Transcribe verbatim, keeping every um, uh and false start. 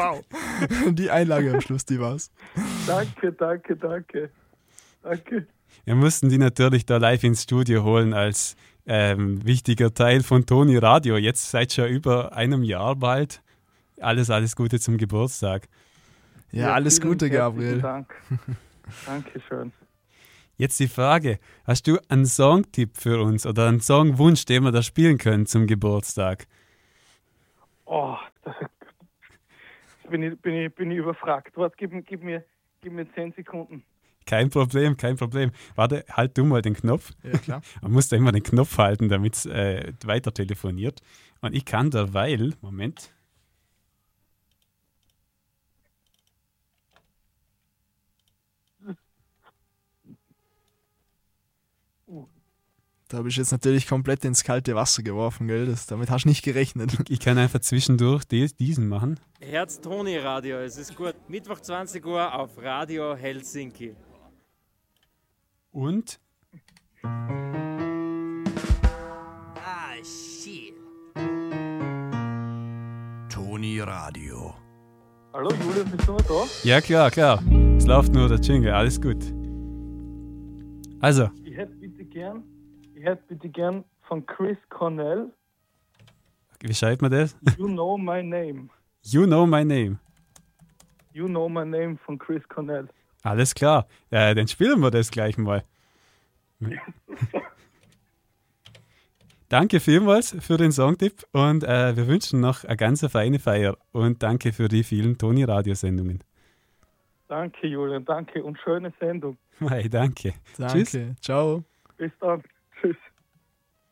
Wow. Die Einlage am Schluss, die war's. Danke, danke, danke. Danke. Wir mussten die natürlich da live ins Studio holen als ähm, wichtiger Teil von Toni Radio. Jetzt seit schon über einem Jahr bald. Alles, alles Gute zum Geburtstag. Ja, Ja, alles vielen Gute, herzlichen Gabriel. Dank. Dankeschön. Jetzt die Frage, hast du einen Songtipp für uns oder einen Songwunsch, den wir da spielen können zum Geburtstag? Oh, das bin ich, bin ich, bin ich überfragt. Warte, gib, mir- gib, mir, gib mir zehn Sekunden. Kein Problem, kein Problem. Warte, halt du mal den Knopf. Ja, klar. Man muss da immer den Knopf halten, damit es äh, weiter telefoniert. Und ich kann derweil, Moment, Da habe ich jetzt natürlich komplett ins kalte Wasser geworfen, gell? Das, damit hast du nicht gerechnet. ich kann einfach zwischendurch die, diesen machen. Herz Toni Radio, es ist gut. Mittwoch zwanzig Uhr auf Radio Helsinki. Und Ah, shit. Toni Radio. Hallo, Julius, bist du noch da? ja, klar, klar. Es läuft nur der Jingle, alles gut. Also, Ich hätte bitte gern, ich hätte bitte gern von Chris Cornell wie schreibt man das? You Know My Name. You Know My Name. You Know My Name von Chris Cornell. Alles klar, äh, dann spielen wir das gleich mal. Danke vielmals für den Songtipp und äh, wir wünschen noch eine ganz feine Feier und danke für die vielen Toni-Radio-Sendungen. Danke, Julian, danke und schöne Sendung. Hey, danke. Danke. Tschüss. Ciao. Bis dann. Tschüss.